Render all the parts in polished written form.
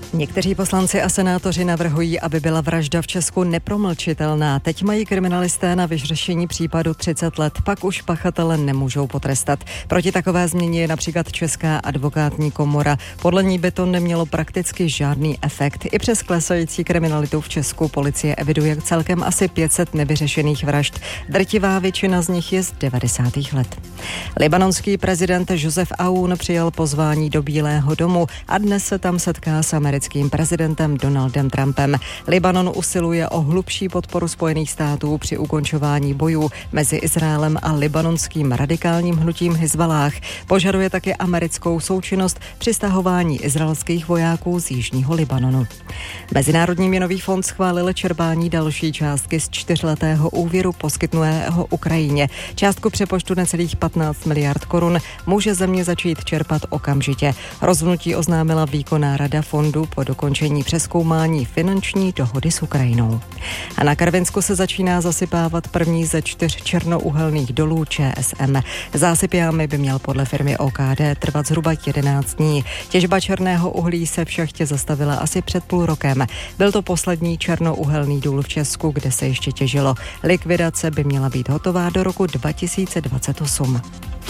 Někteří poslanci a senátoři navrhují, aby byla vražda v Česku nepromlčitelná. Teď mají kriminalisté na vyřešení případu 30 let, pak už pachatele nemůžou potrestat. Proti takové změně je například Česká advokátní komora. Podle ní by to nemělo prakticky žádný efekt. I přes klesající kriminalitu v Česku policie eviduje celkem asi 500 nevyřešených vražd. Drtivá většina z nich je z 90. let. Libanonský prezident Josef Aoun přijal pozvání do Bílého domu a dnes se tam setká s americkým prezidentem Donaldem Trumpem. Libanon usiluje o hlubší podporu Spojených států při ukončování bojů mezi Izraelem a libanonským radikálním hnutím Hizballáh. Požaduje také americkou součinnost při stahování izraelských vojáků z jižního Libanonu. Mezinárodní měnový fond schválil čerpání další částky z 4letého úvěru poskytnuného Ukrajině. Částku přepočtu necelých 15 miliard korun může země začít čerpat okamžitě. Rozhodnutí oznámila výkonná rada fondu po dokončení přezkoumání finanční dohody s Ukrajinou. A na Karvinsku se začíná zasypávat první ze 4 černouhelných dolů ČSM. Zásyp jámy by měl podle firmy OKD trvat zhruba 11 dní. Těžba černého uhlí se v šachtě zastavila asi před půl rokem. Byl to poslední černouhelný důl v Česku, kde se ještě těžilo. Likvidace by měla být hotová do roku 2028.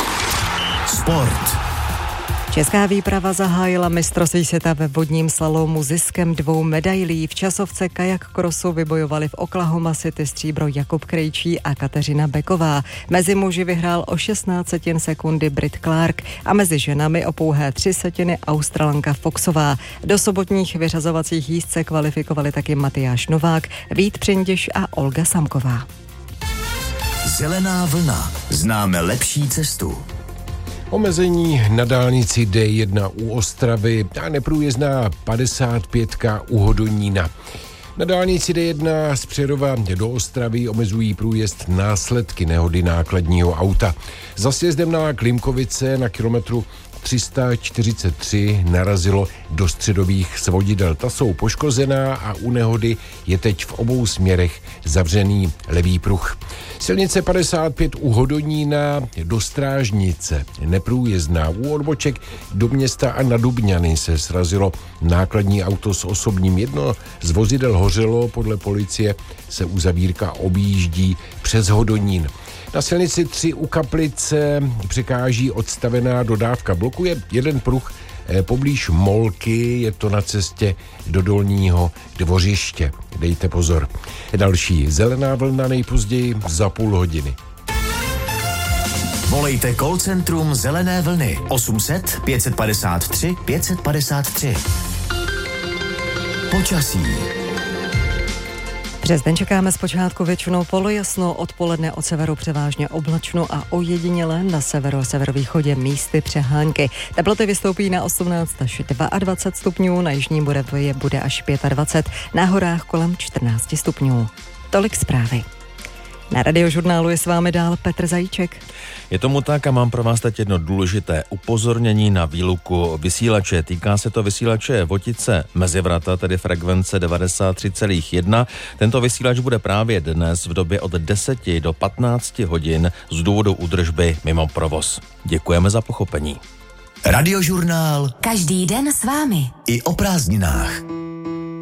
Sport. Česká výprava zahájila mistrovství světa ve vodním slalomu ziskem 2 medailí. V časovce kajak crossu vybojovali v Oklahoma City stříbro Jakub Krejčí a Kateřina Beková. Mezi muži vyhrál o 16 sekundy Brit Clark a mezi ženami o pouhé 3 setiny Australanka Foxová. Do sobotních vyřazovacích jízd se kvalifikovali taky Matyáš Novák, Vít Přindiš a Olga Samková. Zelená vlna. Známe lepší cestu. Omezení na dálnici D1 u Ostravy a neprůjezdná 55 u Hodonína. Na dálnici D1 z Přerova do Ostravy omezují průjezd následky nehody nákladního auta. Za sjezdem na Klimkovice na kilometru 343 narazilo do středových svodidel. Ta jsou poškozená a u nehody je teď v obou směrech zavřený levý pruh. Silnice 55 u Hodonína do Strážnice neprůjezdná. U odboček do města a na Dubňany se srazilo nákladní auto s osobním. Jedno z vozidel hořelo, podle policie se uzavírka objíždí přes Hodonín. Na silnici 3 u Kaplice překáží odstavená dodávka. Blokuje jeden pruh poblíž Molky, je to na cestě do Dolního Dvořiště. Dejte pozor. Další zelená vlna nejpozději za půl hodiny. Volejte call centrum Zelené vlny 800 553 553. Počasí. Přes den čekáme zpočátku většinou polojasno, odpoledne od severu převážně oblačno a ojediněle na severu a severovýchodě místy přehánky. Teploty vystoupí na 18 až 22 stupňů, na jižním bude až 25, na horách kolem 14 stupňů. Tolik zprávy. Na Radiožurnálu je s vámi dál Petr Zajíček. Je tomu tak a mám pro vás teď jedno důležité upozornění na výluku vysílače. Týká se to vysílače Votice Mezivrata, tedy frekvence 93,1. Tento vysílač bude právě dnes v době od 10 do 15 hodin z důvodu údržby mimo provoz. Děkujeme za pochopení. Radiožurnál. Každý den s vámi. I o prázdninách.